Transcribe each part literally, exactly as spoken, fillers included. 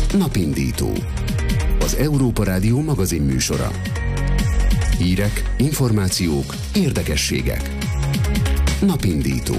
Napindító. Az Európa Rádió magazin műsora. Hírek, információk, érdekességek. Napindító.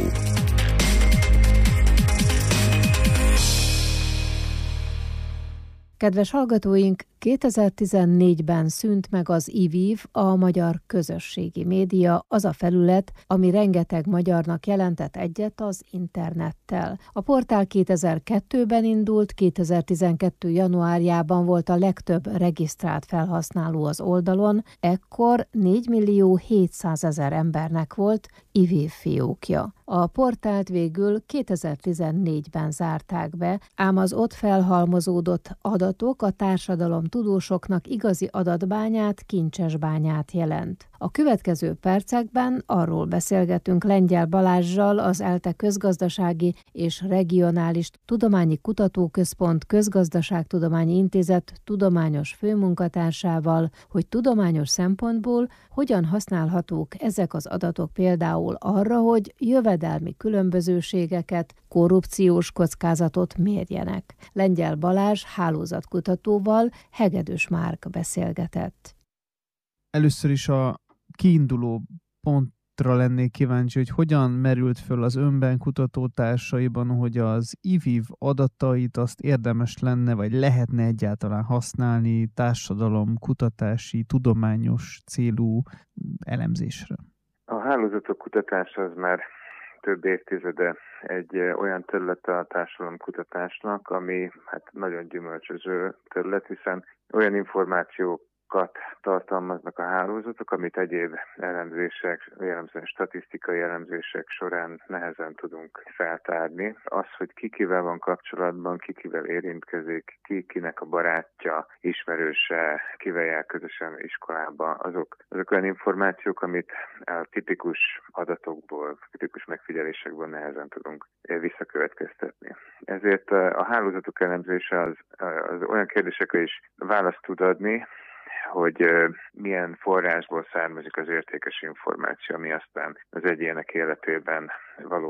Kedves hallgatóink, kétezer-tizennégyben szűnt meg az i vív, a magyar közösségi média, az a felület, ami rengeteg magyarnak jelentett egyet az internettel. A portál kétezer-kettőben indult, kétezer-tizenkettő januárjában volt a legtöbb regisztrált felhasználó az oldalon, ekkor négymillió hétszázezer embernek volt i vív fiókja. A portált végül kétezer-tizennégyben zárták be, ám az ott felhalmozódott adatok a társadalom tudósoknak igazi adatbányát, kincses bányát jelent. A következő percekben arról beszélgetünk Lengyel Balázssal, az ELTE Közgazdasági és Regionális Tudományi Kutatóközpont Közgazdaságtudományi Intézet tudományos főmunkatársával, hogy tudományos szempontból hogyan használhatók ezek az adatok például arra, hogy jövedelmi különbözőségeket, korrupciós kockázatot mérjenek. Lengyel Balázs hálózatkutatóval Hegedűs Márk beszélgetett. Először is a kiinduló pontra lennék kíváncsi, hogy hogyan merült föl az önben kutatótársaiban, hogy az i vív adatait azt érdemes lenne, vagy lehetne egyáltalán használni társadalom, kutatási, tudományos célú elemzésre. A hálózatok kutatása az már több évtizede egy olyan terület a társadalomkutatásnak, ami hát nagyon gyümölcsöző terület, hiszen olyan információk tartalmaznak a hálózatok, amit egyéb elemzések, jellemzően statisztikai elemzések során nehezen tudunk feltárni. Az, hogy ki kivel van kapcsolatban, ki kivel érintkezik, ki kinek a barátja, ismerőse, kivel jár közösen iskolába, azok, azok olyan információk, amit a tipikus adatokból, tipikus megfigyelésekből nehezen tudunk visszakövetkeztetni. Ezért a hálózatok elemzése az, az olyan kérdésekre is választ tud adni, hogy milyen forrásból származik az értékes információ, ami aztán az egyének életében való